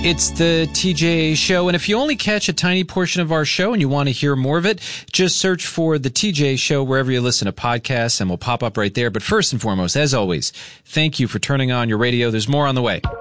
It's the TJA Show, and if you only catch a tiny portion of our show and you want to hear more of it, just search for the TJA Show wherever you listen to podcasts, and we'll pop up right there. But first and foremost, as always, thank you for turning on your radio. There's more on the way.